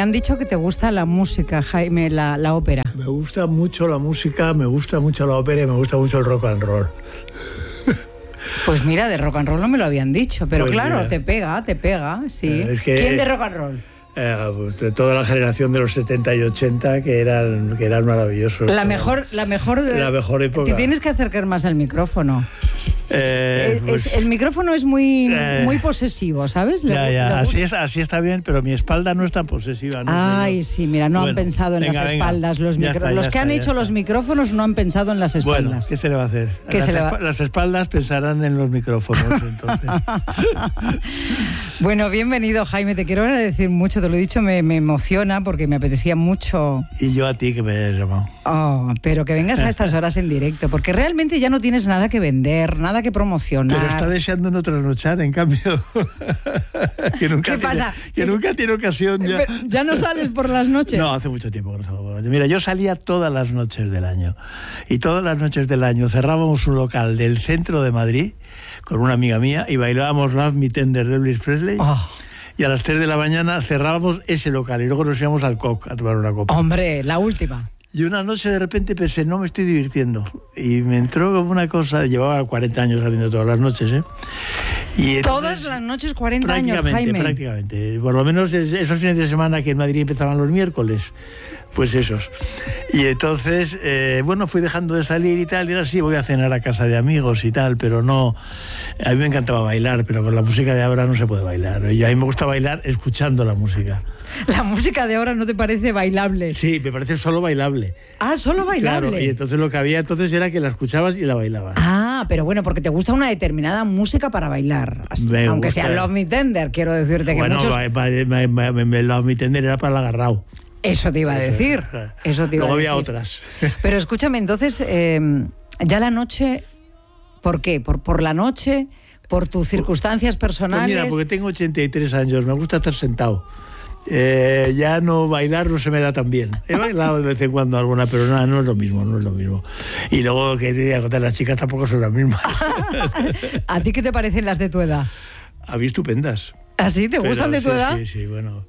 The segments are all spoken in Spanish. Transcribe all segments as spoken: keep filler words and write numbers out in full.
han dicho que te gusta la música, Jaime, la, la ópera. Me gusta mucho la música, me gusta mucho la ópera y me gusta mucho el rock and roll. Pues mira, de rock and roll no me lo habían dicho, pero Pues claro, mira. te pega, te pega, sí. Es que- ¿Quién de rock and roll? Eh, pues de toda la generación de los setenta y ochenta que eran, que eran maravillosos. La mejor, la mejor, La mejor época. Te tienes que acercar más al micrófono. Eh, Es- pues, el micrófono es muy, eh, muy posesivo, ¿sabes? Le- ya, le ya, gusta- así, es, así está bien, pero mi espalda no es tan posesiva. ¿no? Ay, sí, mira, no han Bueno, pensado en venga, las venga. espaldas. Los, Ya micro- está, los ya que está, han ya hecho está. los micrófonos no han pensado en las espaldas. Bueno, ¿qué se le va a hacer? ¿Qué las, se le va- espa- las espaldas pensarán en los micrófonos, entonces. Bueno, bienvenido, Jaime. Te quiero agradecer mucho. Te lo he dicho, me, me emociona porque me apetecía mucho. Y yo a ti que me hayas llamado. Oh, pero que vengas a estas horas en directo, porque realmente ya no tienes nada que vender, nada que promocionar. Pero está deseando no trasnochar, en cambio. que nunca ¿Qué tiene, pasa? Que nunca tiene ocasión ya. Pero, ¿ya no sales por las noches? No, hace mucho tiempo que no salgo por la noche. Mira, yo salía todas las noches del año. Y todas las noches del año cerrábamos un local del centro de Madrid con una amiga mía y bailábamos Love Me Tender de Elvis Presley. Oh, Y a las tres de la mañana cerrábamos ese local y luego nos íbamos al Coq a tomar una copa. hombre, la última. Y una noche de repente pensé, no me estoy divirtiendo. Y me entró como una cosa, llevaba cuarenta años saliendo todas las noches, ¿eh? Y entonces, Todas las noches, cuarenta años, prácticamente, Jaime. prácticamente. Por lo menos es- esos fines de semana que en Madrid empezaban los miércoles, pues esos. Y entonces, eh, bueno, fui dejando de salir y tal, y ahora sí voy a cenar a casa de amigos y tal, pero no... A mí me encantaba bailar, pero con la música de ahora no se puede bailar. Y a mí me gusta bailar escuchando la música. La música de ahora no te parece bailable. Sí, me parece solo bailable. Ah, solo bailable. Claro, y entonces lo que había entonces era que la escuchabas y la bailabas. Ah, pero bueno, porque te gusta una determinada música para bailar. Me Aunque gusta. sea Love Me Tender, quiero decirte que bueno, muchos... ba- ba- ba- ba- me- me- Love Me Tender era para el agarrado. Eso te iba a Eso, decir. claro. Eso te iba Luego a había decir. otras. Pero escúchame, entonces, eh, ya la noche, ¿por qué? ¿Por, por la noche? ¿Por tus circunstancias Pues personales? mira, porque tengo ochenta y tres años, me gusta estar sentado. Eh, ya no bailar no se me da tan bien. He bailado de vez en cuando alguna, pero no, no es lo mismo, no es lo mismo. Y luego que te voy a contar, las chicas tampoco son las mismas. ¿A ti qué te parecen las de tu edad? A mí estupendas. ¿Así? ¿Te Pero gustan de tu sí, edad? Sí, sí, bueno.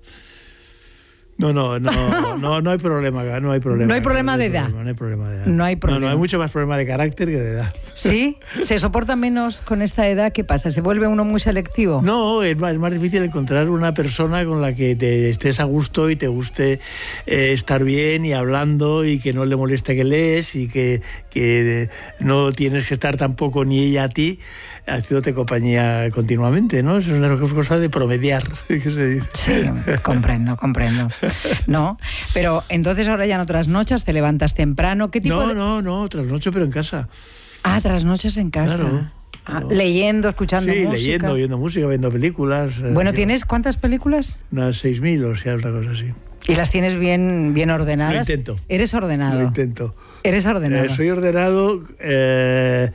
No, no, no, no, no hay problema, no hay problema. No hay problema de edad. No hay problema de edad. No hay problema. No, no, hay mucho más problema de carácter que de edad. ¿Sí? ¿Se soporta menos con esta edad? ¿Qué pasa? ¿Se vuelve uno muy selectivo? No, es más, es más difícil encontrar una persona con la que te estés a gusto y te guste eh, estar bien y hablando y que no le moleste que lees y que, que no tienes que estar tampoco ni ella a ti haciéndote compañía continuamente, ¿no? Eso es una cosa de promediar, ¿qué se dice? Sí, comprendo, comprendo. No, pero entonces ahora ya no trasnochas, te levantas temprano. ¿Qué tipo No, de...? no, no, trasnocho pero en casa. Ah, trasnochas en casa. Claro, Ah, claro. leyendo, escuchando Sí, música. leyendo, viendo música, viendo películas. eh, Bueno, yo- ¿tienes cuántas películas? Unas seis mil, o sea, una cosa así. ¿Y las tienes bien, bien ordenadas? Lo intento. Eres ordenado. Lo intento. Eres ordenado. Eh, soy ordenado, eh,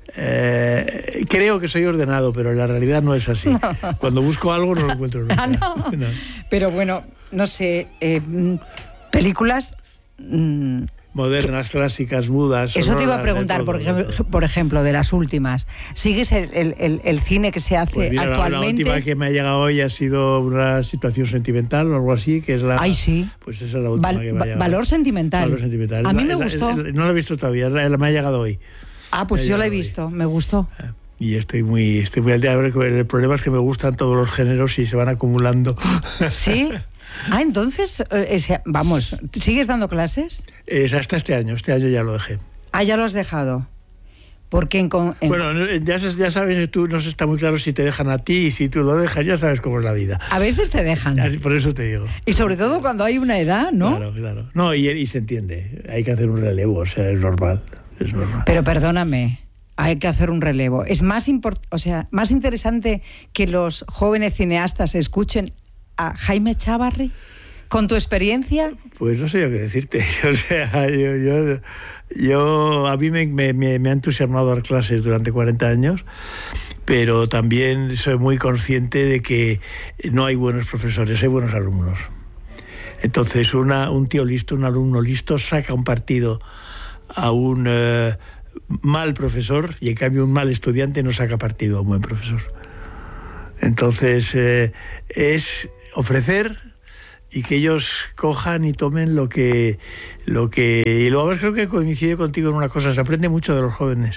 eh, creo que soy ordenado, pero en la realidad no es así. Cuando busco algo no lo encuentro nunca. Ah, no. No. Pero bueno, no sé, eh, mm, películas... mm, Modernas, clásicas, mudas. Eso te iba a sonoras, de preguntar, todo, por de ejemplo, todo. por ejemplo, de las últimas. ¿Sigues el, el- el- el cine que se hace Pues mira, la- la, actualmente? última que me ha llegado hoy ha sido una situación sentimental o algo así, que es la... Ay, sí. Pues esa es la última Val- que me ha va- llegado. valor sentimental. Valor sentimental. A mí Es me la- gustó. es la- no la he visto todavía, es la- la- me ha llegado hoy. Ah, pues me ha yo la he llegado hoy. visto, me gustó. Y estoy muy, estoy muy al día. El problema es que me gustan todos los géneros y se van acumulando. ¿Sí? Ah, entonces, eh, ese- vamos, ¿sigues dando clases? Es hasta este año, este año ya lo dejé. Ah, ya lo has dejado. Porque en... con- en- Bueno, ya, ya sabes, tú no está muy claro si te dejan a ti y si tú lo dejas, ya sabes cómo es la vida. a veces te dejan. Así, por eso te digo. Y sobre todo cuando hay una edad, ¿no? Claro, claro. No, y, y se entiende. Hay que hacer un relevo, o sea, es normal. Es normal. Pero perdóname, hay que hacer un relevo. Es más import- o sea, más interesante que los jóvenes cineastas escuchen a Jaime Chávarri con tu experiencia. Pues no sé yo qué decirte. O sea, yo, yo, yo a mí me, me, me ha entusiasmado dar clases durante cuarenta años, pero también soy muy consciente de que no hay buenos profesores, hay buenos alumnos. Entonces, una, un tío listo, un alumno listo, saca un partido a un eh, mal profesor y en cambio un mal estudiante no saca partido a un buen profesor. Entonces, eh, es ofrecer y que ellos cojan y tomen lo que... lo que y luego creo que coincide contigo en una cosa, se aprende mucho de los jóvenes.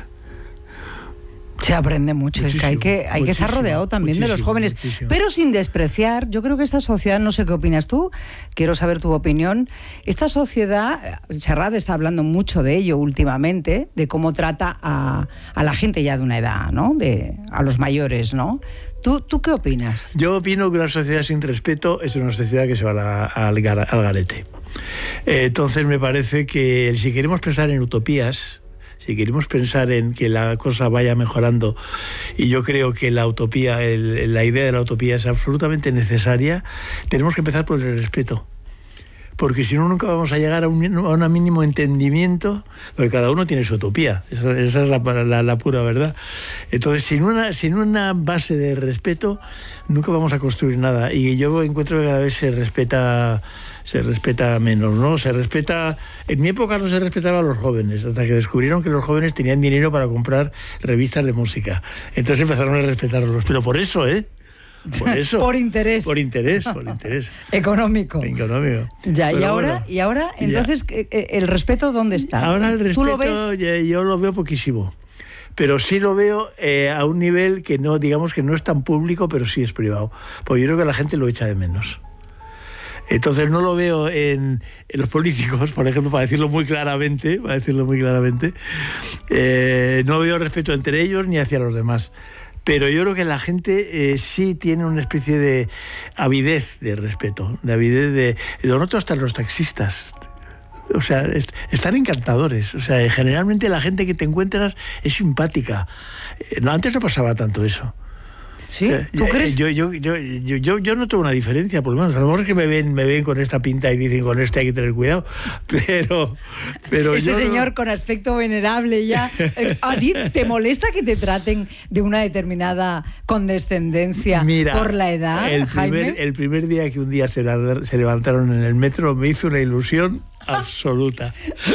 Se aprende mucho, muchísimo, es que hay que, hay que estar rodeado también de los jóvenes, muchísimo. Pero sin despreciar, yo creo que esta sociedad, no sé qué opinas tú, quiero saber tu opinión, esta sociedad, Serrat está hablando mucho de ello últimamente, de cómo trata a, a la gente ya de una edad, ¿no? De, a los mayores, ¿no? ¿Tú, ¿Tú qué opinas? Yo opino que una sociedad sin respeto es una sociedad que se va a, a, al, gar, al garete. Eh, entonces me parece que si queremos pensar en utopías, si queremos pensar en que la cosa vaya mejorando, y yo creo que la utopía, el, la idea de la utopía es absolutamente necesaria, tenemos que empezar por el respeto. Porque si no, nunca vamos a llegar a un, a un mínimo entendimiento, porque cada uno tiene su utopía, esa, esa es la, la, la pura verdad. Entonces, sin una, sin una base de respeto, nunca vamos a construir nada. Y yo encuentro que cada vez se respeta... se respeta menos, ¿no? Se respeta... En mi época no se respetaba a los jóvenes, hasta que descubrieron que los jóvenes tenían dinero para comprar revistas de música. Entonces empezaron a respetarlos. Pero por eso, ¿eh? Por eso. Por interés. Por interés, por interés. Económico. Económico. Ya, Pero y ahora, bueno, y ahora, entonces, ya. ¿El respeto dónde está? Ahora el respeto, ¿Tú lo ves? Ya, yo lo veo poquísimo. Pero sí lo veo eh, a un nivel que no, digamos que no es tan público, pero sí es privado. Porque yo creo que la gente lo echa de menos. Entonces no lo veo en, en los políticos, por ejemplo, para decirlo muy claramente, para decirlo muy claramente, eh, no veo respeto entre ellos ni hacia los demás. Pero yo creo que la gente eh, sí tiene una especie de avidez de respeto, de avidez de... Lo noto hasta en los taxistas. O sea, est están encantadores. O sea, generalmente la gente que te encuentras es simpática. Eh, no, antes no pasaba tanto eso. ¿Sí? ¿Tú yo, crees? Yo, yo, yo, yo, yo, yo noto una diferencia, por lo menos. A lo mejor es que me ven, me ven con esta pinta y dicen con este hay que tener cuidado. Pero, pero este yo señor no... con aspecto venerable ya. ¿A ti te molesta que te traten de una determinada condescendencia Mira, por la edad, el Jaime? primer, el primer día que un día se, la, se levantaron en el metro me hizo una ilusión absoluta.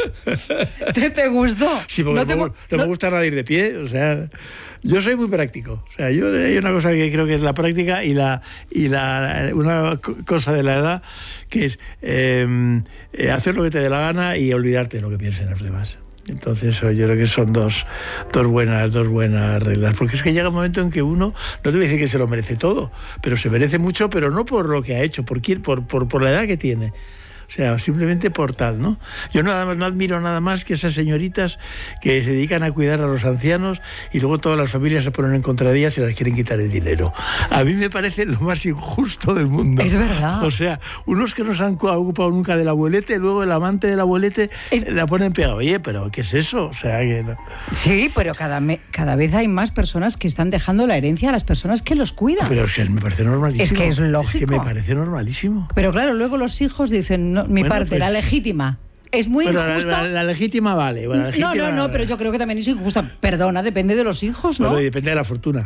¿Te, te gustó? Sí, porque no, te, no, no, no me gusta nada ir de pie, o sea... Yo soy muy práctico, o sea, yo hay una cosa que creo que es la práctica y la y la una cosa de la edad que es eh, hacer lo que te dé la gana y olvidarte de lo que piensen los demás. Entonces yo creo que son dos, dos buenas dos buenas reglas, porque es que llega un momento en que uno, no te voy a decir que se lo merece todo, pero se merece mucho, pero no por lo que ha hecho, por quién, por por, por la edad que tiene. O sea, simplemente por tal, ¿no? Yo nada más, no admiro nada más que esas señoritas que se dedican a cuidar a los ancianos y luego todas las familias se ponen en contra de ellas y las quieren quitar el dinero. A mí me parece lo más injusto del mundo. Es verdad. O sea, unos que no se han ocupado nunca del abuelete, luego el amante del abuelete es... la ponen pegada. Oye, pero ¿qué es eso? O sea, que no. Sí, pero cada, me, cada vez hay más personas que están dejando la herencia a las personas que los cuidan. Pero es que me parece normalísimo. Es que es lógico. Es que me parece normalísimo. Pero claro, luego los hijos dicen... No, mi bueno, parte, pues, la legítima. Es muy bueno, injusta. La, la, la legítima vale. Bueno, la legítima, no, no, no, pero yo creo que también es injusta. Perdona, depende de los hijos, ¿no? Bueno, y depende de la fortuna.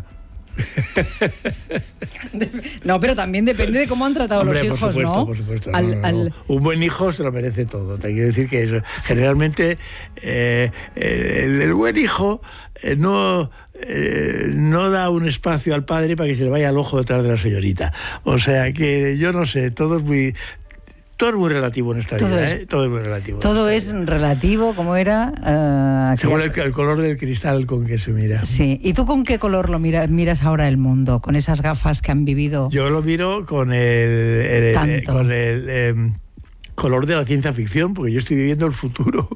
No, pero también depende de cómo han tratado Hombre, los hijos, por supuesto, ¿no? Por supuesto, al, no, no, no. Al... Un buen hijo se lo merece todo. Te quiero decir que eso, generalmente eh, el, el buen hijo eh, no... Eh, no da un espacio al padre para que se le vaya al ojo detrás de la señorita. O sea que yo no sé, todo es muy... Todo es muy relativo en esta todo vida, es, ¿eh? Todo es muy relativo. Todo es vida. relativo, como era... Uh, Según el, el color del cristal con que se mira. Sí. ¿Y tú con qué color lo mira, miras ahora el mundo? ¿Con esas gafas que han vivido? Yo lo miro con el... el, el con el eh, color de la ciencia ficción, porque yo estoy viviendo el futuro.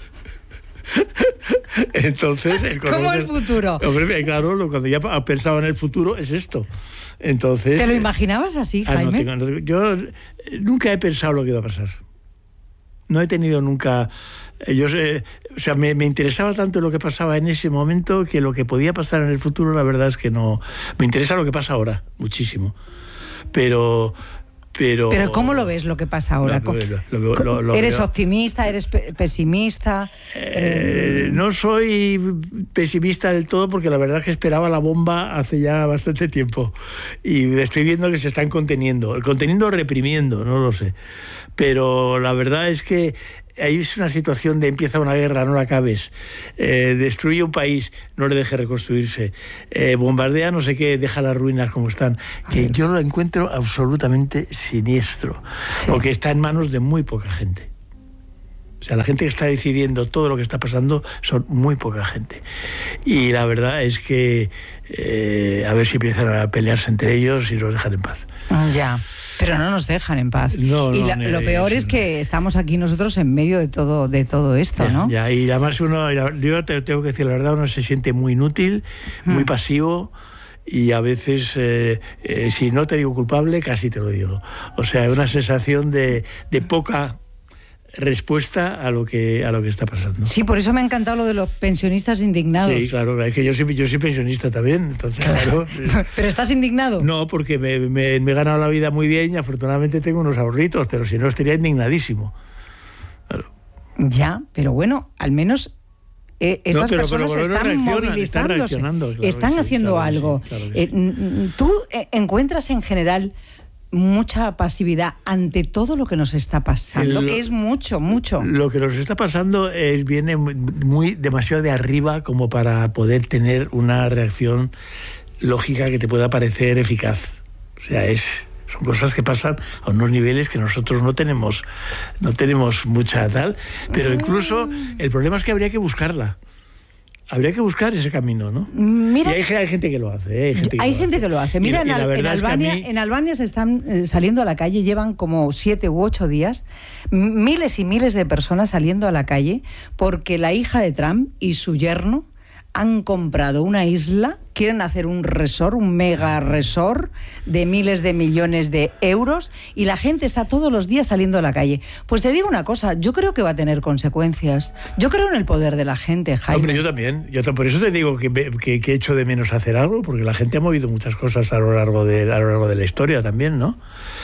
Entonces, el color ¿Cómo del, el futuro? Hombre, claro, cuando ya pensaba en el futuro es esto. Entonces, ¿te lo imaginabas así, Jaime? Ah, no tengo, no tengo, yo nunca he pensado lo que iba a pasar. No he tenido nunca... Yo, eh, o sea, me, me interesaba tanto lo que pasaba en ese momento que lo que podía pasar en el futuro, la verdad es que no... Me interesa lo que pasa ahora, muchísimo. Pero... Pero, Pero ¿cómo lo ves lo que pasa ahora? Lo, lo, lo, lo, ¿Eres veo. optimista? ¿Eres pesimista? Eh, no soy pesimista del todo porque la verdad es que esperaba la bomba hace ya bastante tiempo y estoy viendo que se están conteniendo, conteniendo o reprimiendo, no lo sé. Pero la verdad es que ahí es una situación de empieza una guerra, no la acabes, eh, destruye un país, no le deje reconstruirse, eh, bombardea no sé qué, deja las ruinas como están, que yo lo encuentro absolutamente siniestro, sí. O que está en manos de muy poca gente. O sea, la gente que está decidiendo todo lo que está pasando son muy poca gente. Y la verdad es que eh, a ver si empiezan a pelearse entre ellos y nos dejan en paz. Ya, pero no nos dejan en paz. No, y no, la, no, lo peor no, es que estamos aquí nosotros en medio de todo, de todo esto, ya, ¿no? Ya, y además uno, yo te tengo que decir la verdad, uno se siente muy inútil, muy hmm. pasivo. Y a veces, eh, eh, si no te digo culpable, casi te lo digo. O sea, una sensación de, de poca respuesta a lo que a lo que está pasando. Sí, por eso me ha encantado lo de los pensionistas indignados. Sí, claro, es que yo soy, yo soy pensionista también, entonces claro. ¿Pero estás indignado? No, porque me, me, me he ganado la vida muy bien y afortunadamente tengo unos ahorritos, pero si no estaría indignadísimo. Claro. Ya, pero bueno, al menos eh, estas no, pero, personas pero, pero están movilizándose, están, reaccionando, claro están sí, haciendo claro algo. Sí, claro sí. eh, ¿Tú encuentras en general mucha pasividad ante todo lo que nos está pasando, lo, que es mucho, mucho? Lo que nos está pasando es, viene muy demasiado de arriba como para poder tener una reacción lógica que te pueda parecer eficaz. O sea, es... son cosas que pasan a unos niveles que nosotros no tenemos, no tenemos mucha tal, pero incluso el problema es que habría que buscarla. Habría que buscar ese camino, ¿no? Mira, y hay, hay gente que lo hace. ¿eh? Hay gente que, hay lo, gente hace. que lo hace. Mira, y, en, y en, Albania, mí... en Albania se están eh, saliendo a la calle, llevan como siete u ocho días, miles y miles de personas saliendo a la calle porque la hija de Trump y su yerno han comprado una isla, quieren hacer un resort, un mega resort de miles de millones de euros y la gente está todos los días saliendo a la calle. Pues te digo una cosa, yo creo que va a tener consecuencias. Yo creo en el poder de la gente, Jaime. Hombre, yo también. Yo por eso te digo que, que, que echo de menos hacer algo, porque la gente ha movido muchas cosas a lo largo de, a lo largo de la historia también, ¿no?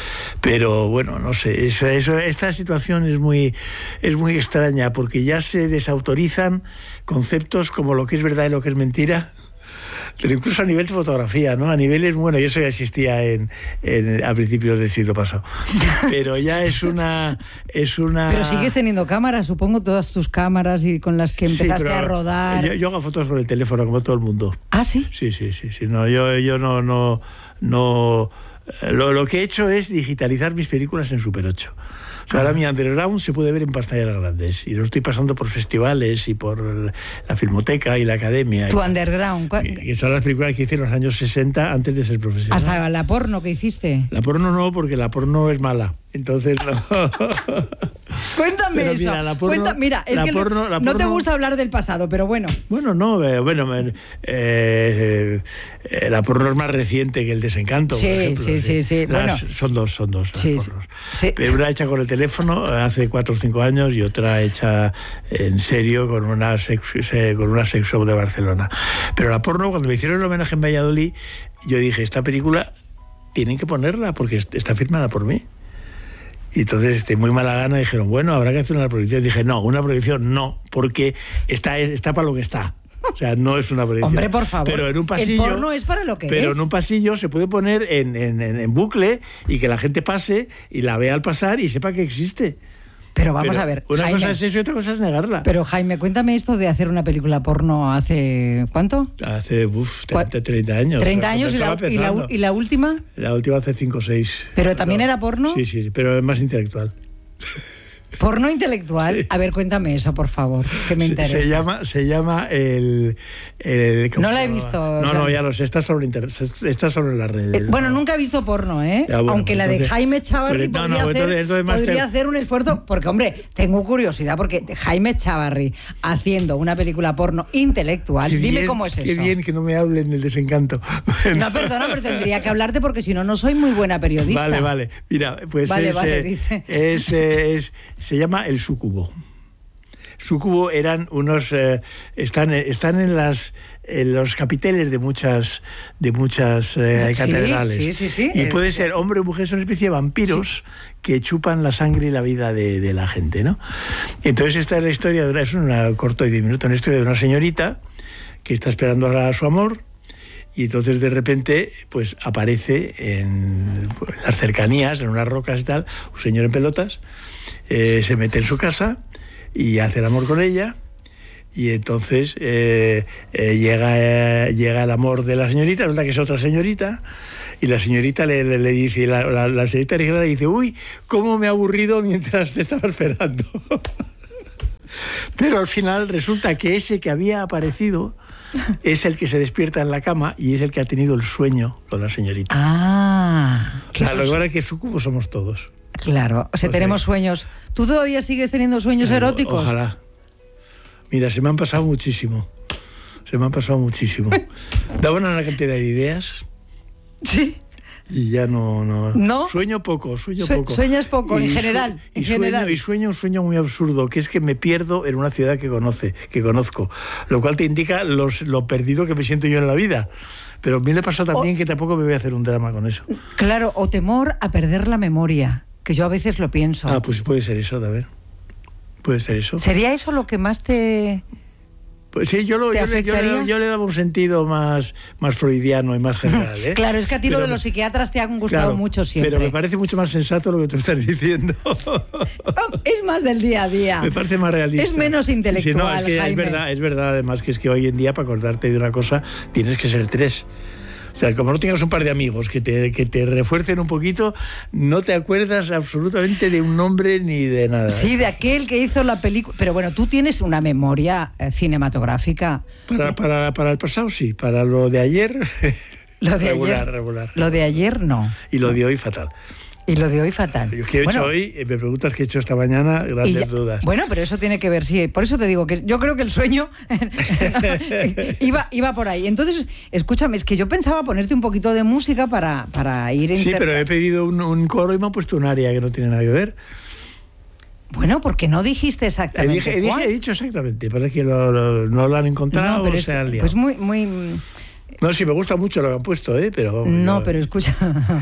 Pero bueno, no sé, eso, eso, esta situación es muy, es muy extraña, porque ya se desautorizan conceptos como lo que es verdad y lo que es mentira, pero incluso a nivel de fotografía, ¿no? A niveles, bueno, y eso ya existía en, en, a principios del siglo pasado. Pero ya es una, es una... Pero sigues teniendo cámaras, supongo, todas tus cámaras y con las que empezaste sí, a rodar. Yo, yo hago fotos con el teléfono, como todo el mundo. ¿Ah, sí? Sí, sí, sí, sí. No, yo, yo no, no, no... Lo, lo que he hecho es digitalizar mis películas en Super ocho. O sea, ahora mi underground se puede ver en pantallas grandes y lo estoy pasando por festivales y por la Filmoteca y la Academia. ¿Tu underground? Que son las películas que hice en los años sesenta antes de ser profesional. ¿Hasta la porno que hiciste? La porno no, porque la porno es mala. Entonces no. Cuéntame pero eso. Mira, la porno, Cuenta, mira, es la que porno, la no porno, te gusta hablar del pasado, pero bueno. Bueno, no, eh, bueno, eh, eh, la porno es más reciente que el desencanto. Sí, por ejemplo, sí, sí, sí. Las, bueno. Son dos, son dos. Sí, las pornos. Sí. Una hecha con el teléfono hace cuatro o cinco años y otra hecha en serio con una sex, con una sex shop de Barcelona. Pero la porno, cuando me hicieron el homenaje en Valladolid, yo dije, esta película tienen que ponerla porque está firmada por mí. Y entonces, de muy mala gana, dijeron, bueno, habrá que hacer una proyección. Dije, no, una proyección no, porque está, está para lo que está. O sea, no es una proyección. Hombre, por favor. Pero en un pasillo, el porno es para lo que pero es. Pero en un pasillo se puede poner en, en, en bucle y que la gente pase y la vea al pasar y sepa que existe. Pero vamos pero a ver, una Jaime, cosa es eso y otra cosa es negarla. Pero Jaime, cuéntame esto de hacer una película porno hace... ¿cuánto? Hace, uff, treinta años. ¿treinta años? ¿Y la, y, la, ¿Y la última? La última hace cinco o seis. ¿Pero también no, era porno? Sí, sí, pero es más intelectual. ¿Porno intelectual? Sí. A ver, cuéntame eso, por favor, que me interesa. Se, se llama, se llama el... el no la he visto. No, claro. no, ya lo sé, está sobre, inter... está sobre las redes. Eh, bueno, no. nunca he visto porno, ¿eh? Ya, bueno, aunque pues la entonces, de Jaime Chavarri pero, podría, no, no, hacer, entonces, entonces podría te... hacer un esfuerzo, porque, hombre, tengo curiosidad, porque Jaime Chavarri haciendo una película porno intelectual, qué dime bien, cómo es eso. Qué bien que no me hablen del desencanto. Bueno. No, perdona, pero tendría que hablarte porque si no, no soy muy buena periodista. Vale, vale. Mira, pues vale, es, vale, eh, dice. es, eh, es, se llama El Súcubo. Súcubo eran unos eh, están están en las en los capiteles de muchas de muchas eh, sí, catedrales sí, sí, sí. y puede ser hombre o mujer, son una especie de vampiros sí. que chupan la sangre y la vida de, de la gente, ¿no? Entonces esta es la historia de una, es una corto y diminuto una historia de una señorita que está esperando a su amor. Y entonces de repente pues aparece en, en las cercanías, en unas rocas y tal, un señor en pelotas, eh, se mete en su casa y hace el amor con ella. Y entonces eh, eh, llega, eh, llega el amor de la señorita, resulta que es otra señorita, y la señorita le, le, le dice, la, la, la señorita le dice, uy, cómo me ha aburrido mientras te estaba esperando. Pero al final resulta que ese que había aparecido es el que se despierta en la cama y es el que ha tenido el sueño con la señorita. Ah. O sea, lo que pasa es que sucubos somos todos. Claro, o sea, o tenemos sea, sueños. ¿Tú todavía sigues teniendo sueños claro, eróticos? Ojalá. Mira, se me han pasado muchísimo. Se me han pasado muchísimo. Daban una cantidad de ideas. Sí. Y ya no... No. ¿No? Sueño poco, sueño Su poco. Sueñas poco, y en general. Su y, en sueño, general. y sueño un sueño muy absurdo, que es que me pierdo en una ciudad que conoce, que conozco. Lo cual te indica los, lo perdido que me siento yo en la vida. Pero a mí le pasa también o, que tampoco me voy a hacer un drama con eso. Claro, o temor a perder la memoria, que yo a veces lo pienso. Ah, pues puede ser eso, a ver. Puede ser eso. ¿Sería eso lo que más te...? Pues sí, yo, lo, yo, le, yo, le, yo le daba un sentido más, más freudiano y más general. ¿eh? Claro, es que a ti pero, lo de los psiquiatras te han gustado claro, mucho siempre. Pero me parece mucho más sensato lo que tú estás diciendo. Es más del día a día. Me parece más realista. Es menos intelectual, sí, no, es que Jaime. Es verdad, es verdad, además, que es que hoy en día para acordarte de una cosa tienes que ser tres. O sea, como no tengas un par de amigos que te, que te refuercen un poquito, no te acuerdas absolutamente de un nombre ni de nada. Sí, de aquel que hizo la película. Pero bueno, tú tienes una memoria eh, cinematográfica. Para, para, para el pasado sí, para lo de ayer, lo de regular, ayer, regular. Lo de ayer no. Y lo de hoy fatal. Y lo de hoy fatal. Yo que he bueno, hecho hoy, me preguntas qué he hecho esta mañana, grandes ya, dudas. Bueno, pero eso tiene que ver, sí. Por eso te digo que yo creo que el sueño iba, iba por ahí. Entonces, escúchame, es que yo pensaba ponerte un poquito de música para, para ir... Sí, pero he pedido un, un coro y me han puesto un aria que no tiene nada que ver. Bueno, porque no dijiste exactamente. Dije, dije, he dicho exactamente, pero es que lo, lo, no lo han encontrado no, pero o se han liado. Pues muy... muy No, sí, me gusta mucho lo que han puesto, ¿eh? Pero, no, yo... pero escucha.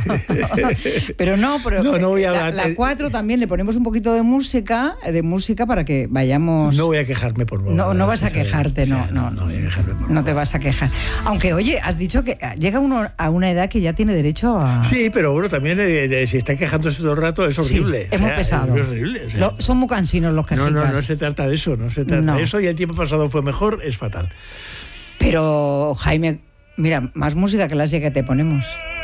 pero no, pero no, no voy a la, la cuatro también le ponemos un poquito de música, de música para que vayamos. No voy a quejarme por vos. No, no vas a quejarte, no, sí, no, no, no voy a quejarme por No te vas a quejar. Aunque, oye, has dicho que llega uno a una edad que ya tiene derecho a. Sí, pero bueno, también eh, eh, si está quejándose todo el rato es horrible. Sí, es muy o sea, pesado. Es horrible. O sea, lo, son muy cansinos los quejicas. No, no, no se trata de eso, no se trata no. de eso y el tiempo pasado fue mejor, es fatal. Pero, Jaime. Mira, más música que la que te ponemos.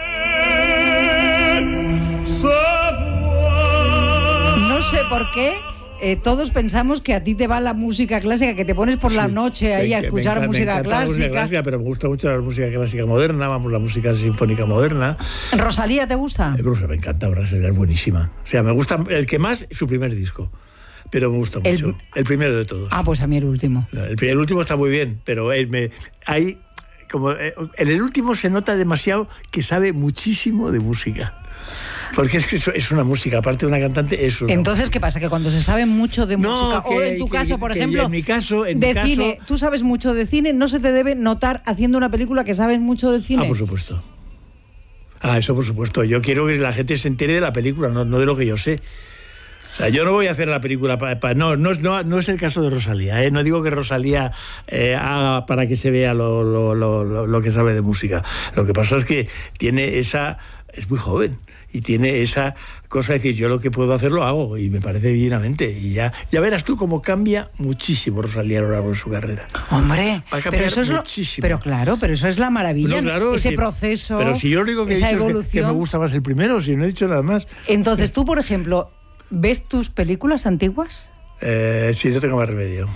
No sé por qué eh, todos pensamos que a ti te va la música clásica, que te pones por la noche sí, ahí a escuchar me música, me clásica. La música clásica. Pero me gusta mucho la música clásica moderna, vamos, la música sinfónica moderna. ¿Rosalía te gusta? Eh, Bruce, me encanta, Rosalía es buenísima. O sea, me gusta el que más, su primer disco. Pero me gusta mucho. El, el primero de todos. Ah, pues a mí el último. El, el último está muy bien, pero él me, hay... Como, eh, en el último se nota demasiado que sabe muchísimo de música. Porque es que es una música, aparte de una cantante, es una Entonces, música. ¿qué pasa? Que cuando se sabe mucho de no, música, que, o en tu que, caso, por que ejemplo, en mi caso, en de mi cine, caso, tú sabes mucho de cine, no se te debe notar haciendo una película que sabes mucho de cine. Ah, por supuesto. Ah, eso por supuesto. Yo quiero que la gente se entere de la película, no, no de lo que yo sé. O sea, yo no voy a hacer la película para... Pa, no, no, no, no es el caso de Rosalía, ¿eh? No digo que Rosalía eh, haga para que se vea lo, lo, lo, lo que sabe de música. Lo que pasa es que tiene esa... Es muy joven y tiene esa cosa de decir, yo lo que puedo hacer lo hago y me parece divinamente. Y ya, ya verás tú cómo cambia muchísimo Rosalía a lo largo de su carrera. Hombre, pero eso es lo, muchísimo. Pero claro, pero eso es la maravilla, no, claro, ese que, proceso, pero si yo lo único que esa he dicho evolución. Es que, que me gusta más el primero, si no he dicho nada más. Entonces tú, por ejemplo... ¿Ves tus películas antiguas? Eh, sí, no tengo más remedio.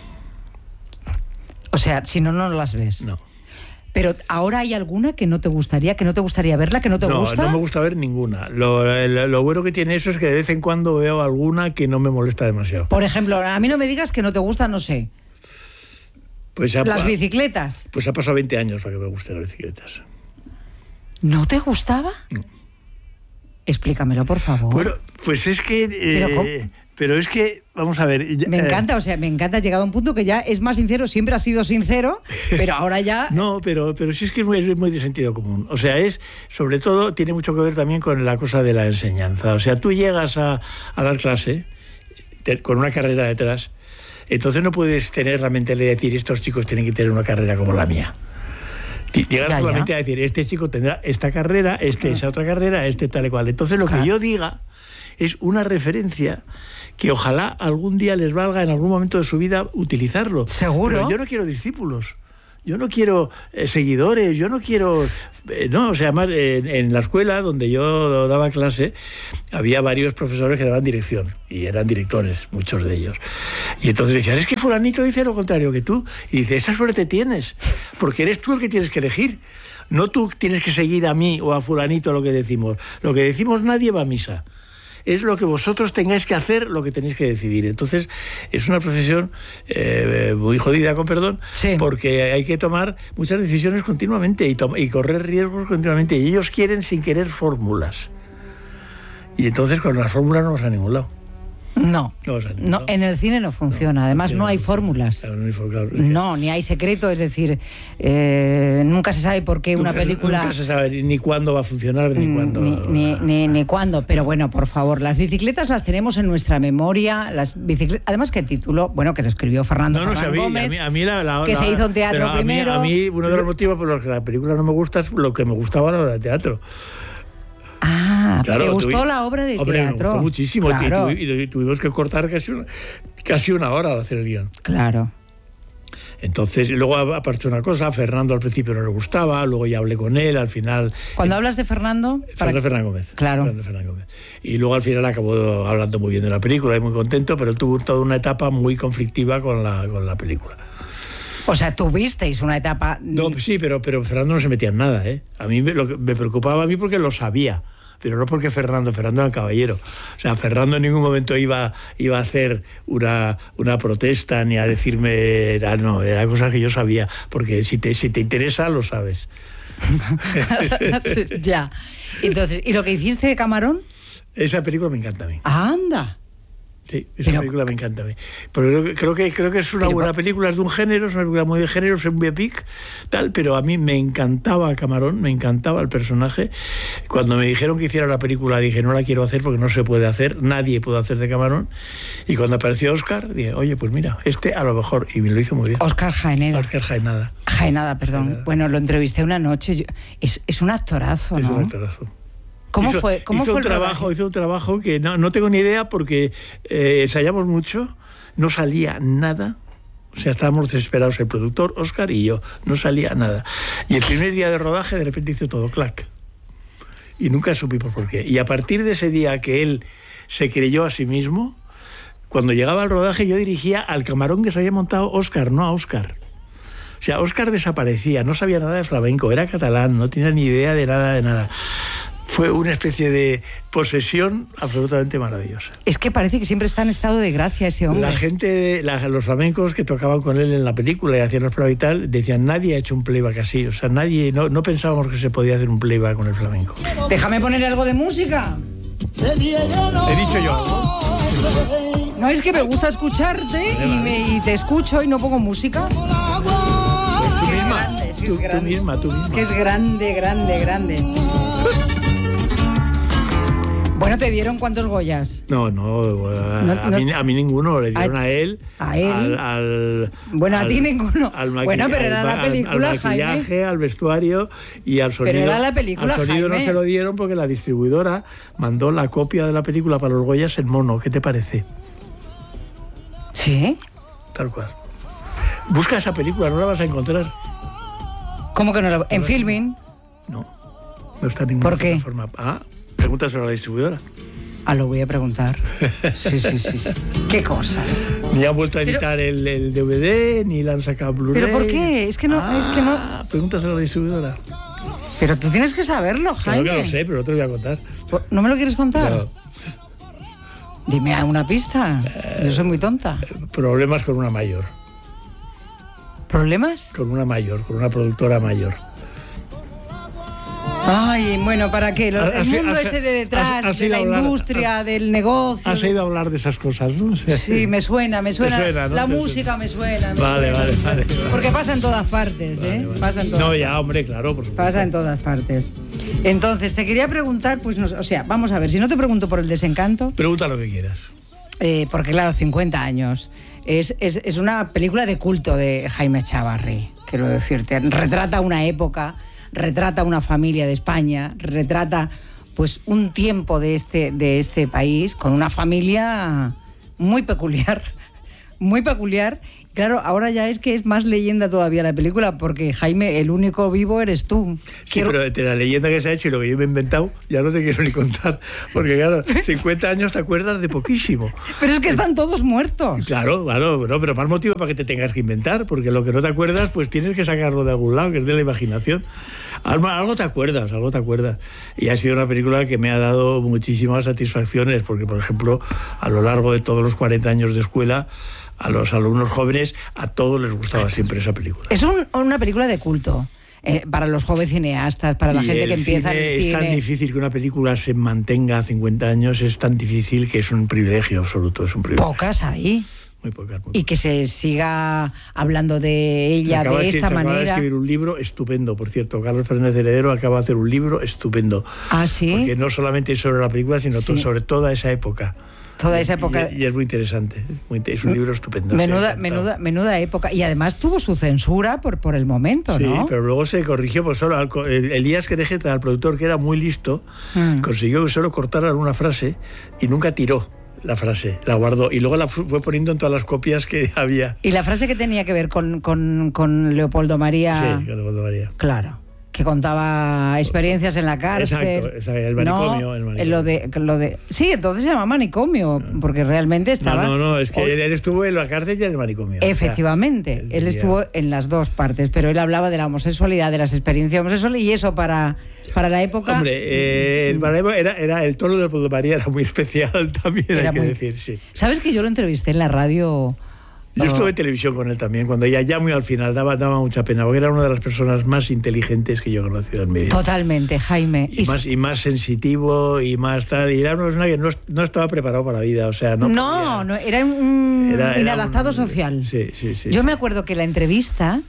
O sea, si no, no las ves. No. Pero ahora hay alguna que no te gustaría, que no te gustaría verla, que no te no, gusta. No, no me gusta ver ninguna. Lo, lo, lo bueno que tiene eso es que de vez en cuando veo alguna que no me molesta demasiado. Por ejemplo, a mí no me digas que no te gusta, no sé. Pues ha, las bicicletas. Pues ha pasado veinte años para que me gusten las bicicletas. ¿No te gustaba? No. Explícamelo, por favor. Bueno, pues es que... Eh, ¿Pero, pero es que, vamos a ver... Me eh, encanta, o sea, me encanta. Ha llegado a un punto que ya es más sincero, siempre ha sido sincero, pero ahora ya... No, pero, pero sí es que es muy, es muy de sentido común. O sea, es, sobre todo, tiene mucho que ver también con la cosa de la enseñanza. O sea, tú llegas a, a dar clase te, con una carrera detrás, entonces no puedes tener la mentalidad de decir, estos chicos tienen que tener una carrera como la mía. Llegar ya, solamente ya. a decir, este chico tendrá esta carrera, este esa otra carrera, este tal y cual. Entonces lo claro. que yo diga es una referencia que ojalá algún día les valga en algún momento de su vida utilizarlo. Seguro. Pero yo no quiero discípulos. Yo no quiero eh, seguidores, yo no quiero... Eh, no, o sea, además, en, en la escuela donde yo daba clase, había varios profesores que daban dirección, y eran directores, muchos de ellos. Y entonces decían, es que fulanito dice lo contrario que tú. Y dice, esa suerte tienes, porque eres tú el que tienes que elegir. No tú tienes que seguir a mí o a fulanito lo que decimos. Lo que decimos nadie va a misa. Es lo que vosotros tengáis que hacer, lo que tenéis que decidir. Entonces, es una profesión eh, muy jodida, con perdón, sí. porque hay que tomar muchas decisiones continuamente y, y correr riesgos continuamente. Y ellos quieren, sin querer, fórmulas. Y entonces, con las fórmulas no vas a ningún lado. No, no, no, en el cine no funciona. No, Además, no, no hay fórmulas. Claro, no, hay claro, no, ni hay secreto. Es decir, eh, nunca se sabe por qué nunca, una película... Nunca se sabe ni cuándo va a funcionar, ni cuándo... Ni, ni, ni, ni cuándo. Pero bueno, por favor, las bicicletas las tenemos en nuestra memoria. Las bicicletas... Además, que el título, bueno, que lo escribió Fernando no, no, Ferran a mí, Gómez, a mí, a mí la, la, que la, se hizo en teatro primero. A mí, a mí, uno de los motivos por los que la película no me gusta es lo que me gustaba la obra de teatro. Ah, claro, ¿te gustó tuvi... la obra de Hombre, teatro? Me gustó muchísimo, claro. y, tu, y tuvimos que cortar casi una, casi una hora al hacer el guión. Claro. Entonces, luego apareció una cosa, a Fernando al principio no le gustaba, luego ya hablé con él, al final... Cuando eh, hablas de Fernando... Fernando Ferran Gómez. Claro. Fernando Ferran Gómez. Y luego al final acabó hablando muy bien de la película y muy contento, pero él tuvo toda una etapa muy conflictiva con la, con la película. O sea, tuvisteis una etapa... No, sí, pero, pero Fernando no se metía en nada, ¿eh? A mí me, lo, me preocupaba a mí porque lo sabía, pero no porque Fernando, Fernando era caballero. O sea, Fernando en ningún momento iba, iba a hacer una, una protesta ni a decirme... Ah, no, era cosas que yo sabía, porque si te, si te interesa, lo sabes. Ya. Entonces, ¿y lo que hiciste de Camarón? Esa película me encanta a mí. ¡Anda! Sí, esa pero, película me encanta a mí. Pero creo, creo, que, creo que es una pero, buena película, es de un género, es una película muy de género, es un biopic, tal, pero a mí me encantaba Camarón, me encantaba el personaje. Cuando me dijeron que hiciera la película, dije, no la quiero hacer porque no se puede hacer, nadie puede hacer de Camarón. Y cuando apareció Óscar, dije, oye, pues mira, este a lo mejor, y me lo hizo muy bien. Óscar Jaenada. Óscar Jaenada. Jaenada, perdón. Jaenada. Bueno, lo entrevisté una noche. Yo, es, es un actorazo, ¿no? Es un actorazo. ¿Cómo hizo, fue? ¿Cómo hizo fue un trabajo, hizo un trabajo que no, no tengo ni idea porque eh, ensayamos mucho, no salía nada. O sea, estábamos desesperados, el productor, Óscar y yo, no salía nada. Y el primer día de rodaje de repente hizo todo clac. Y nunca supimos por qué. Y a partir de ese día que él se creyó a sí mismo, cuando llegaba al rodaje yo dirigía al camarón que se había montado Óscar, no a Óscar. O sea, Óscar desaparecía, no sabía nada de flamenco, era catalán, no tenía ni idea de nada, de nada. Fue una especie de posesión absolutamente maravillosa. Es que parece que siempre está en estado de gracia ese hombre. La gente, la, los flamencos que tocaban con él en la película y hacían los pruebas y tal, decían, nadie ha hecho un playback así. O sea, nadie, no, no pensábamos que se podía hacer un playback con el flamenco. Déjame poner algo de música. He dicho yo algo. No, es que me gusta escucharte vale, y, vale. Me, y te escucho y no pongo música. Pues tú misma, grande, tú, tú misma, tú misma. Es que es grande, grande, grande. Bueno, ¿te dieron cuántos Goyas? No, no, a, no, a, mí, a mí ninguno, le dieron a, a él. A él. Al, al, bueno, a al, ti ninguno. Al bueno, pero era al, la película, al maquillaje, Jaime. Al vestuario y al sonido. Pero era la película, al sonido Jaime. No se lo dieron porque la distribuidora mandó la copia de la película para los Goyas en mono. ¿Qué te parece? ¿Sí? Tal cual. Busca esa película, no la vas a encontrar. ¿Cómo que no la...? ¿En Filmin? No, no está en ninguna ¿Por qué? plataforma. Ah, pregúntaselo a la distribuidora. Ah, lo voy a preguntar. Sí, sí, sí, sí. ¿Qué cosas? Ni han vuelto a editar pero, el, el D V D, ni la han sacado Blu-ray. ¿Pero por qué? Es que no... Ah, es que no... pregúntaselo a la distribuidora. Pero tú tienes que saberlo, Jaime. Claro que lo sé, pero no te lo voy a contar. ¿No me lo quieres contar? No. Dime una pista. Eh, Yo soy muy tonta. Problemas con una mayor. ¿Problemas? Con una mayor, con una productora mayor. Ay, bueno, ¿para qué? Lo, el mundo has, este de detrás, has, has de la hablar, industria, has, del negocio. Has oído hablar de esas cosas, ¿no? Sí, me suena, me suena. suena ¿no? La Te música suena. me suena. Me vale, suena, vale, me vale, suena. vale. Porque pasa en todas partes, ¿eh? Vale, vale. Pasa en todas no, partes. ya, hombre, claro, por supuesto. Pasa en todas partes. Entonces, te quería preguntar, pues, no, o sea, vamos a ver, si no te pregunto por el Desencanto... Pregunta lo que quieras. Eh, porque, claro, cincuenta años. Es, es, es una película de culto de Jaime Echavarri, quiero decirte. Retrata una época, retrata una familia de España, retrata pues un tiempo de este, de este país con una familia muy peculiar, muy peculiar. Claro, ahora ya es que es más leyenda todavía la película, porque Jaime, el único vivo eres tú. Sí, Quiero... pero de la leyenda que se ha hecho y lo que yo me he inventado, ya no te quiero ni contar, porque claro, cincuenta años te acuerdas de poquísimo. Pero es que están todos muertos. Claro, claro, no, pero más motivo para que te tengas que inventar, porque lo que no te acuerdas, pues tienes que sacarlo de algún lado, que es de la imaginación. Algo, algo te acuerdas, algo te acuerdas. Y ha sido una película que me ha dado muchísimas satisfacciones, porque, por ejemplo, a lo largo de todos los cuarenta años de escuela, a los alumnos jóvenes, a todos les gustaba siempre esa película. Es un, una película de culto. Eh, para los jóvenes cineastas, para la y gente que empieza cine, en el cine. Es tan difícil que una película se mantenga cincuenta años, es tan difícil que es un privilegio absoluto. Es un privilegio. Pocas hay. Muy pocas, muy pocas. Y que se siga hablando de ella de, de esta acaba manera. Acaba de escribir un libro estupendo, por cierto. Carlos Fernández Heredero acaba de hacer un libro estupendo. Ah, sí. Porque no solamente es sobre la película, sino sí. sobre toda esa época. Toda esa época. Y, y es muy interesante. Muy, es un libro estupendo. Menuda, menuda, menuda época. Y además tuvo su censura por, por el momento, ¿no? Sí, pero luego se corrigió. Pues solo el, Elías Querejeta, el productor, que era muy listo, mm. consiguió que solo cortaran una frase y nunca tiró la frase, la guardó y luego la fue poniendo en todas las copias que había. ¿Y la frase que tenía que ver con, con, con Leopoldo María? Sí, con Leopoldo María. Claro. Que contaba experiencias en la cárcel. Exacto, exacto el manicomio. No, el manicomio. Lo de, lo de, sí, entonces se llama manicomio, porque realmente estaba... No, no, no, es que hoy... él estuvo en la cárcel y en el manicomio. Efectivamente, o sea, él, él estuvo en las dos partes, pero él hablaba de la homosexualidad, de las experiencias homosexuales, y eso para, para la época... Hombre, eh, para la época era, era, el tono de Leopoldo María era muy especial también, era hay que muy... decir, sí. ¿Sabes que yo lo entrevisté en la radio...? Yo estuve en televisión con él también, cuando ella ya muy al final daba, daba mucha pena, porque era una de las personas más inteligentes que yo he conocido en mi vida. Totalmente, Jaime. Y, y, más, y más sensitivo y más tal. Y era una persona que no, no estaba preparado para la vida, o sea, no No, podía, no era un era, inadaptado era un, social. Sí, sí, sí. Yo sí. me acuerdo que la entrevista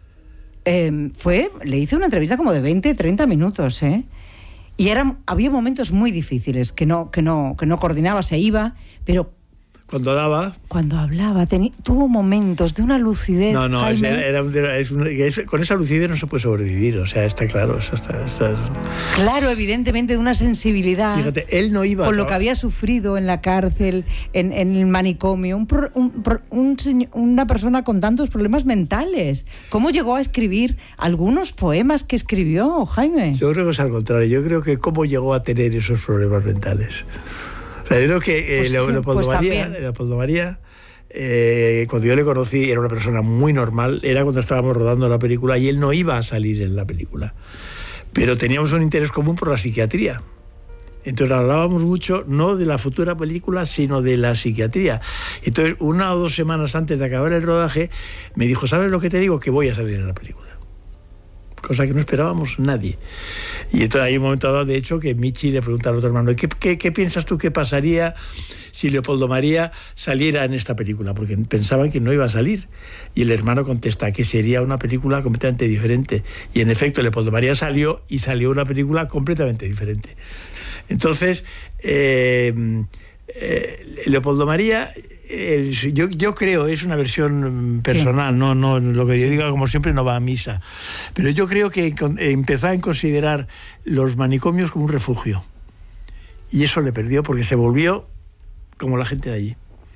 eh, fue, le hice una entrevista como de veinte, treinta minutos, ¿eh? Y eran, había momentos muy difíciles, que no, que no, que no coordinaba, se iba, pero... Cuando daba... Cuando hablaba, teni, tuvo momentos de una lucidez. No, no, Jaime. era, era, era, es un, es, con esa lucidez no se puede sobrevivir, o sea, está claro. Está, está, está... Claro, evidentemente, de una sensibilidad. Fíjate, él no iba... Con lo que había sufrido en la cárcel, en, en el manicomio, un, pro, un, un, un, una persona con tantos problemas mentales. ¿Cómo llegó a escribir algunos poemas que escribió, Jaime? Yo creo que es al contrario, yo creo que cómo llegó a tener esos problemas mentales. O sea, yo creo que eh, pues, Leopoldo, pues María, Leopoldo María eh, cuando yo le conocí, era una persona muy normal, era cuando estábamos rodando la película y él no iba a salir en la película. Pero teníamos un interés común por la psiquiatría. Entonces hablábamos mucho, no de la futura película, sino de la psiquiatría. Entonces, una o dos semanas antes de acabar el rodaje, me dijo, ¿sabes lo que te digo? Que voy a salir en la película. Cosa que no esperábamos nadie. Y entonces hay un momento dado, de hecho, que Michi le pregunta al otro hermano, ¿qué, qué, qué piensas tú que pasaría si Leopoldo María saliera en esta película? Porque pensaban que no iba a salir. Y el hermano contesta que sería una película completamente diferente. Y en efecto, Leopoldo María salió y salió una película completamente diferente. Entonces, eh, eh, Leopoldo María... El, yo, yo creo, es una versión personal, sí. no, no, lo que yo sí. diga, como siempre, no va a misa, pero yo creo que empezó a considerar los manicomios como un refugio y eso le perdió porque se volvió como la gente de allí.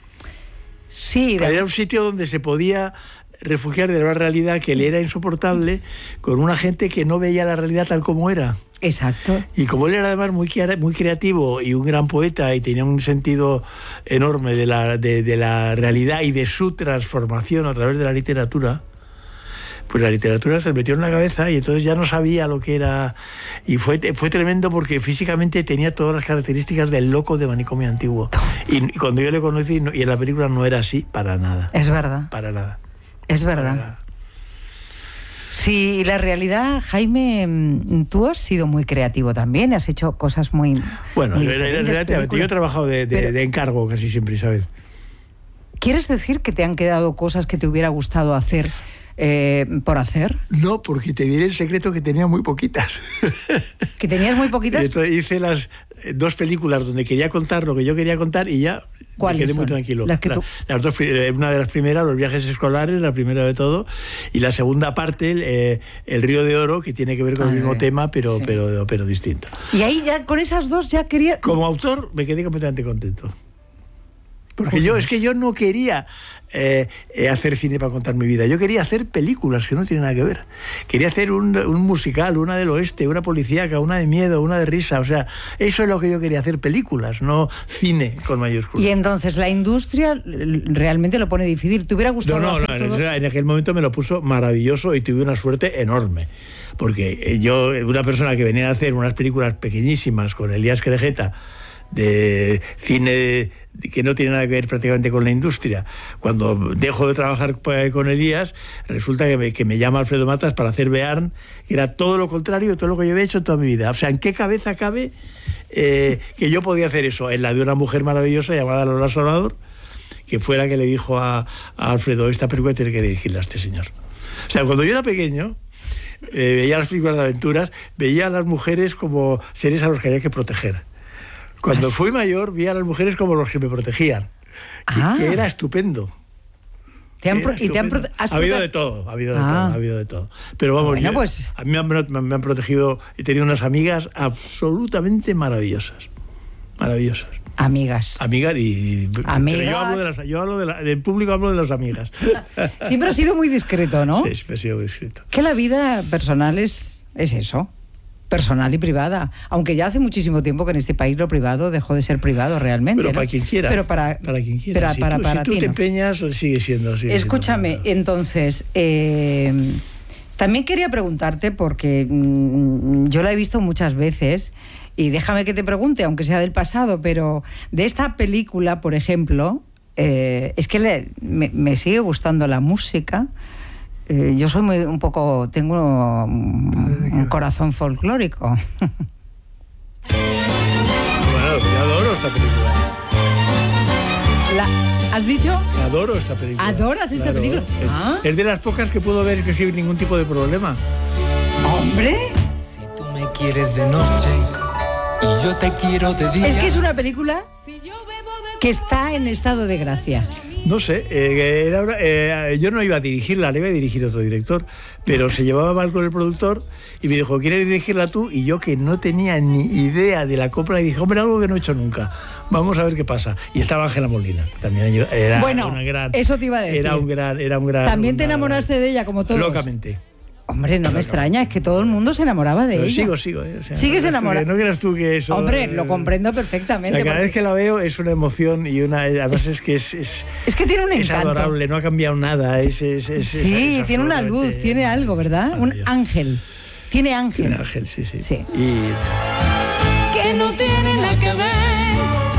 Sí, de... Era un sitio donde se podía refugiar de una realidad que le era insoportable con una gente que no veía la realidad tal como era. Exacto. Y como él era además muy, muy creativo y un gran poeta y tenía un sentido enorme de la, de, de la realidad y de su transformación a través de la literatura, pues la literatura se le metió en la cabeza y entonces ya no sabía lo que era. Y fue, fue tremendo porque físicamente tenía todas las características del loco de Manicomio Antiguo. Y, y cuando yo le conocí, y en la película no era así para nada. Es verdad. Para nada. Es verdad. Para nada. Sí, la realidad, Jaime, tú has sido muy creativo también, has hecho cosas muy... Bueno, muy relativamente, yo he trabajado de, de, Pero, de encargo casi siempre, ¿sabes? ¿Quieres decir que te han quedado cosas que te hubiera gustado hacer eh, por hacer? No, porque te diré el secreto que tenía muy poquitas. ¿Que tenías muy poquitas? Entonces hice las dos películas donde quería contar lo que yo quería contar y ya ¿Cuáles me quedé son? muy tranquilo. Las que tú... la, las dos, una de las primeras, los viajes escolares, la primera de todo, y la segunda parte, el, eh, el Río de Oro, que tiene que ver con ah, el mismo eh, tema, pero, sí. pero, pero distinto. Y ahí ya, con esas dos ya quería... Como autor, me quedé completamente contento. Porque Joder. yo, es que yo no quería eh, eh, hacer cine para contar mi vida. Yo quería hacer películas que no tienen nada que ver. Quería hacer un, un musical, una del oeste, una policíaca, una de miedo, una de risa. O sea, eso es lo que yo quería hacer, películas, no cine con mayúsculas. Y entonces la industria realmente lo pone difícil. ¿Te hubiera gustado? No, no, no en, todo? en aquel momento me lo puso maravilloso y tuve una suerte enorme. Porque yo, una persona que venía a hacer unas películas pequeñísimas con Elías Querejeta, de cine que no tiene nada que ver prácticamente con la industria. Cuando dejo de trabajar con Elías, resulta que me, que me llama Alfredo Matas para hacer Bearn, que era todo lo contrario de todo lo que yo había hecho toda mi vida. O sea, ¿en qué cabeza cabe eh, que yo podía hacer eso? En la de una mujer maravillosa llamada Lola Salvador, que fue la que le dijo a, a Alfredo, esta película tiene que dirigirla a este señor. O sea, cuando yo era pequeño, eh, veía las películas de aventuras, veía a las mujeres como seres a los que había que proteger. Cuando fui mayor, vi a las mujeres como los que me protegían, que, ah. que era estupendo. ¿Te han pro- ¿Y te han prote- ha habido de todo, ha habido de ah. todo, ha habido de todo. Pero vamos, bueno, yo, pues... a mí me han, me han protegido, he tenido unas amigas absolutamente maravillosas, maravillosas. Amigas. Amigas y... Amigas. Yo hablo, de las, yo hablo de la, del público, hablo de las amigas. Siempre has sido muy discreto, ¿no? Sí, siempre he sido muy discreto. Que la vida personal es, es eso. Personal y privada, aunque ya hace muchísimo tiempo que en este país lo privado dejó de ser privado realmente. Pero ¿no? para quien quiera. Pero para, para quien quiera. Para, si para, tú, para si tú ti, te ¿no? empeñas, sigue siendo así. Escúchame, siendo entonces, eh, también quería preguntarte, porque mmm, yo la he visto muchas veces, y déjame que te pregunte, aunque sea del pasado, pero de esta película, por ejemplo, eh, es que le, me, me sigue gustando la música. Eh, yo soy muy un poco, tengo un, un corazón folclórico. Bueno, yo adoro esta película. La, ¿Has dicho? Adoro esta película. ¿Adoras esta claro, película? Es, ¿Ah? es de las pocas que puedo ver que sin ningún tipo de problema. ¡Hombre! Si tú me quieres de noche y yo te quiero de día. Es que es una película que está en estado de gracia. No sé, eh, era una, eh, yo no iba a dirigirla, la iba a dirigir otro director, pero se llevaba mal con el productor y me dijo, ¿quieres dirigirla tú? Y yo, que no tenía ni idea de la copla, y dije, hombre, algo que no he hecho nunca, vamos a ver qué pasa. Y estaba Ángela Molina, también era bueno, una gran... eso te iba a decir. Era un gran... Era un gran ¿También te una, enamoraste de ella, como todos? Locamente. Hombre, no me extraña, es que todo el mundo se enamoraba de Pero ella. Sigo, sigo. Eh. O sea, ¿Sigues enamorado? No creas tú que eso... Hombre, lo comprendo perfectamente. O sea, cada porque... vez que la veo es una emoción y una... Además es que es... Es, es que tiene un encanto. Es adorable, no ha cambiado nada. Es, es, es, sí, es tiene una luz, tiene algo, ¿verdad? Un ángel. Tiene ángel. Tiene ángel, sí, sí. sí. Y... Que no tiene nada que ver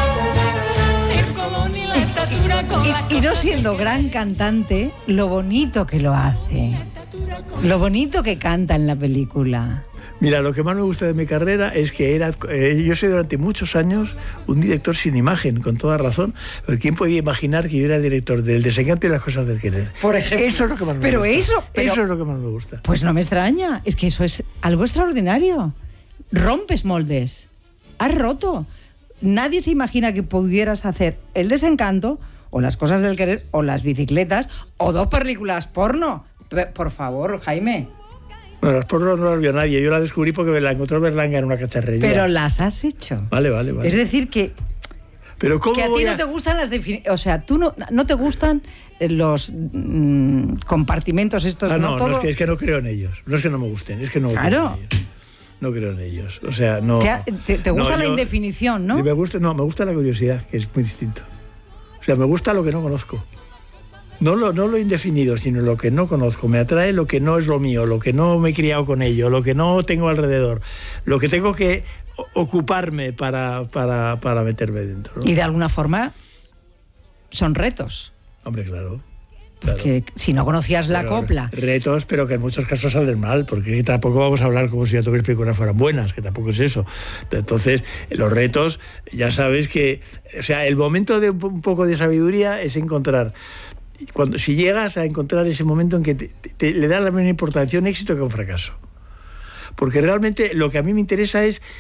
el color ni la estatura con las y, y no siendo gran cantante, lo bonito que lo hace. Lo bonito que canta en la película. Mira, lo que más me gusta de mi carrera es que era, eh, yo soy durante muchos años un director sin imagen, con toda razón. ¿Quién podía imaginar que yo era director del desencanto y las cosas del querer? Por ejemplo. Eso es lo que más me pero gusta. Eso, pero eso es lo que más me gusta. Pues no me extraña. Es que eso es algo extraordinario. Rompes moldes. Has roto. Nadie se imagina que pudieras hacer El desencanto, o Las cosas del querer, o Las bicicletas, o dos películas porno. Por favor, Jaime. Bueno, las porno no las vio nadie. Yo la descubrí porque me la encontró Berlanga en una cacharrería. Pero las has hecho. Vale, vale, vale. Es decir que... Pero ¿cómo que a ti a... no te gustan las definiciones. O sea, tú no, no te gustan los mmm, compartimentos estos. Ah, no, no, todo... no es, que, es que no creo en ellos. No es que no me gusten, es que no claro. creo en ellos. No creo en ellos. O sea, no... ¿Te, te, te gusta no, la yo, indefinición, no? Me gusta, no, me gusta la curiosidad, que es muy distinto. O sea, me gusta lo que no conozco. No lo, no lo indefinido, sino lo que no conozco. Me atrae lo que no es lo mío, lo que no me he criado con ello, lo que no tengo alrededor, lo que tengo que ocuparme para, para, para meterme dentro, ¿no? Y de alguna forma son retos. Hombre, claro. claro. Que si no conocías la pero, copla. Retos, pero que en muchos casos salen mal, porque tampoco vamos a hablar como si ya todas las películas fueran buenas, que tampoco es eso. Entonces, los retos, ya sabes que... O sea, el momento de un poco de sabiduría es encontrar... Cuando, si llegas a encontrar ese momento en que te, te, te, le da la misma importancia a un éxito que a un fracaso. Porque realmente lo que a mí me interesa es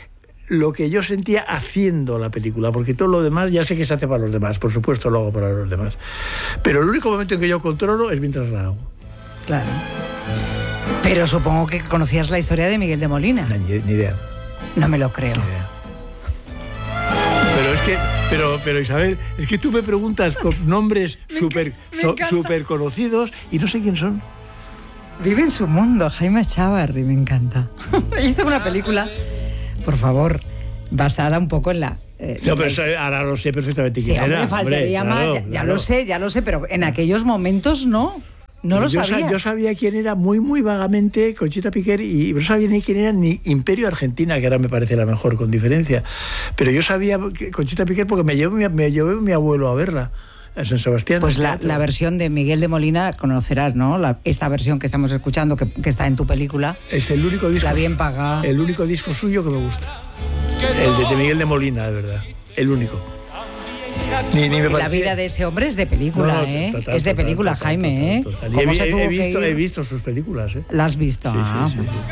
lo que yo sentía haciendo la película, porque todo lo demás ya sé que se hace para los demás, por supuesto lo hago para los demás, pero el único momento en que yo controlo es mientras la hago. Claro. Pero supongo que conocías la historia de Miguel de Molina. No, ni, ni idea. No me lo creo. Ni idea. Pero es que, pero, pero Isabel, es que tú me preguntas con nombres súper so, super conocidos y no sé quién son. Vive en su mundo, Jaime Chávarri, me encanta. Hizo una película, por favor, basada un poco en la... Eh, no, pero eso, ahora lo sé perfectamente quién sí, hombre, era. faltaría hombre, más, claro, ya, ya claro. lo sé, ya lo sé, pero en aquellos momentos no. No lo yo sabía. Sa- yo sabía quién era muy, muy vagamente Conchita Piquer y no sabía ni quién era ni Imperio Argentina, que ahora me parece la mejor, con diferencia. Pero yo sabía que Conchita Piquer porque me llevó, me llevó mi abuelo a verla, a San Sebastián. Pues la, la versión de Miguel de Molina conocerás, ¿no? La, esta versión que estamos escuchando, que, que está en tu película. Es el único disco. La bien pagada. El único disco suyo que me gusta. El de, de Miguel de Molina, de verdad. El único. Ni, ni me la vida de ese hombre es de película, no, no, ¿eh? Total, es de película, total, Jaime, total, total, ¿eh? ¿Cómo he, se tuvo he, visto, que ir? he visto sus películas, ¿eh? ¿La has visto? Sí, ah, sí, sí, sí.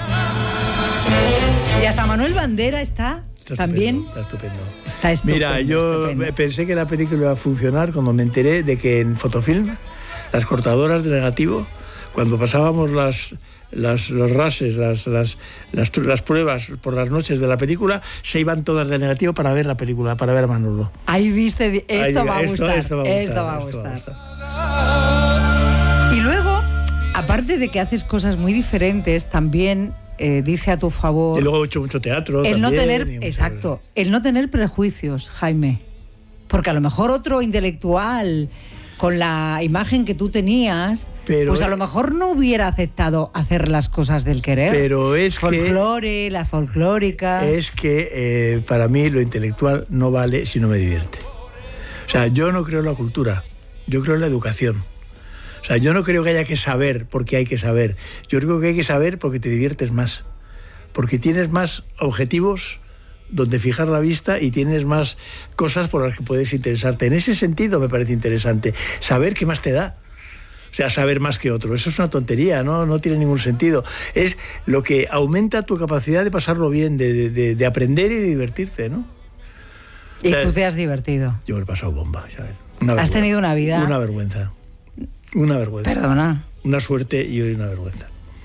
Y hasta Manuel Bandera está, está también. Está estupendo. Está estupendo. Mira, yo estupendo. pensé que la película iba a funcionar cuando me enteré de que en Fotofilm, las cortadoras de negativo, cuando pasábamos las... Las, los rases, las, las, las, las pruebas por las noches de la película, se iban todas de negativo para ver la película, para ver a Manolo. Ahí viste, esto, Ahí, va, a esto, gustar, esto va a gustar. Esto va a esto gustar. Va a gustar. Y luego, aparte de que haces cosas muy diferentes, también eh, dice a tu favor... Y luego he hecho mucho teatro el también, no tener, mucho... exacto, el no tener prejuicios, Jaime. Porque a lo mejor otro intelectual... con la imagen que tú tenías, pero pues a lo mejor no hubiera aceptado hacer las cosas del querer. Pero es Folclore, que... las folclóricas... Es que eh, para mí lo intelectual no vale si no me divierte. O sea, yo no creo en la cultura, yo creo en la educación. O sea, yo no creo que haya que saber porque hay que saber. Yo creo que hay que saber porque te diviertes más. Porque tienes más objetivos donde fijar la vista y tienes más cosas por las que puedes interesarte. En ese sentido me parece interesante. Saber qué más te da. O sea, saber más que otro. Eso es una tontería, ¿no? No tiene ningún sentido. Es lo que aumenta tu capacidad de pasarlo bien, de, de, de aprender y de divertirte, ¿no? Y o sea, tú te has divertido. Yo me he pasado bomba, ¿sabes? Una ¿Has vergüenza. tenido una vida? Una vergüenza. Una vergüenza. Perdona. Una suerte y una vergüenza.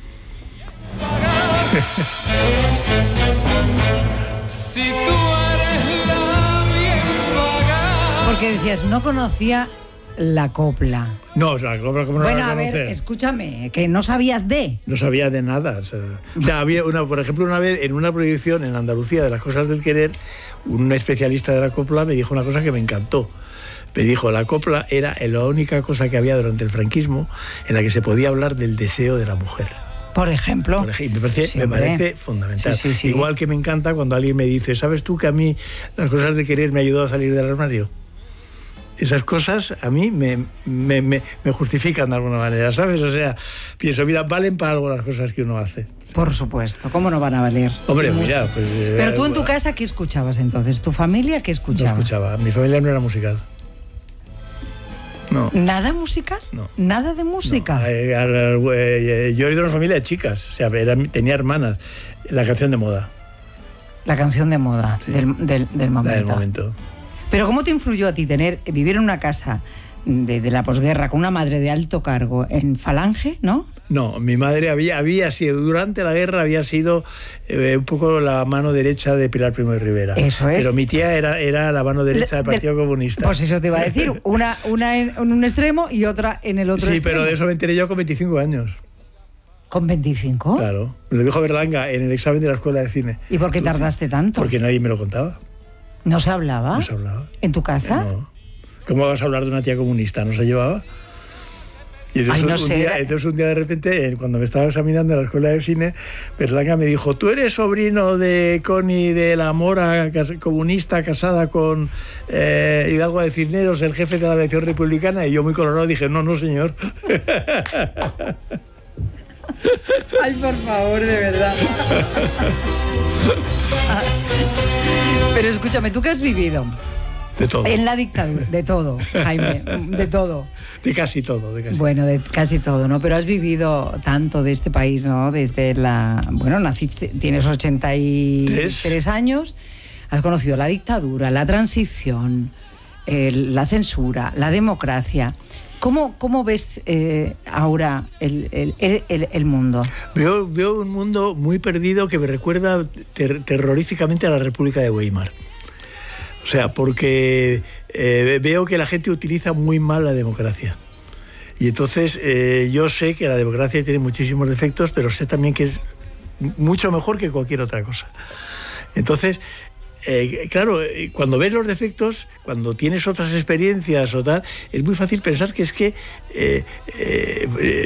Si tú eres la bien pagada. Porque decías, no conocía la copla. No, o sea, la copla como no bueno, la a ver, conocer. escúchame, que no sabías de... No sabía de nada. O sea, o sea, había una, por ejemplo, una vez en una proyección en Andalucía de Las Cosas del Querer, un especialista de la copla me dijo una cosa que me encantó. Me dijo, la copla era la única cosa que había durante el franquismo en la que se podía hablar del deseo de la mujer. Por ejemplo. Por ejemplo, me parece, sí, me parece fundamental. Sí, sí, sí. Igual que me encanta cuando alguien me dice, ¿sabes tú que a mí Las Cosas de Querer me ayudó a salir del armario? Esas cosas a mí me, me, me, me justifican de alguna manera, ¿sabes? O sea, pienso, mira, valen para algo las cosas que uno hace. Por supuesto, ¿cómo no van a valer? Hombre, mira, pues... Eh, Pero tú en tu casa, ¿qué escuchabas entonces? ¿Tu familia qué escuchaba? No escuchaba, mi familia no era musical. No. ¿Nada musical? No. ¿Nada de música? No. Eh, eh, yo era de una familia de chicas, o sea, era, tenía hermanas. La canción de moda. La canción de moda, sí. del, del, del momento. La del momento. Pero ¿cómo te influyó a ti tener, vivir en una casa de, de la posguerra con una madre de alto cargo en Falange, ¿no? No, mi madre había, había sido, durante la guerra había sido eh, un poco la mano derecha de Pilar Primo de Rivera. Eso es. Pero mi tía era, era la mano derecha del Partido de, Comunista. Pues eso te iba a decir, una, una en, en un extremo y otra en el otro sí, extremo. Sí, pero de eso me enteré yo con veinticinco años. ¿Con veinticinco? Claro, me lo dijo Berlanga en el examen de la Escuela de Cine. ¿Y por qué tardaste tanto? Porque nadie me lo contaba. ¿No se hablaba? No se hablaba. ¿En tu casa? No. ¿Cómo vas a hablar de una tía comunista? ¿No se llevaba? Y entonces, Ay, no un, sé. día, entonces un día de repente, cuando me estaba examinando en la Escuela de Cine, Berlanga me dijo, tú eres sobrino de Connie de la Mora, comunista, casada con eh, Hidalgo de Cisneros, el jefe de la aviación republicana, y yo muy colorado dije, no, no, señor. Ay, por favor, de verdad. Pero escúchame, ¿tú qué has vivido? De todo. En la dictadura, de todo, Jaime, de todo. De casi todo, de casi. Bueno, de casi todo, ¿no? Pero has vivido tanto de este país, ¿no? Desde la... Bueno, naciste, tienes ochenta y tres años has conocido la dictadura, la transición, el, la censura, la democracia. ¿Cómo, cómo ves eh, ahora el, el, el, el mundo? Veo, veo un mundo muy perdido que me recuerda ter terroríficamente a la República de Weimar. O sea, porque eh, veo que la gente utiliza muy mal la democracia. Y entonces eh, yo sé que la democracia tiene muchísimos defectos, pero sé también que es mucho mejor que cualquier otra cosa. Entonces, eh, claro, cuando ves los defectos, cuando tienes otras experiencias o tal, es muy fácil pensar que es que... Eh, eh,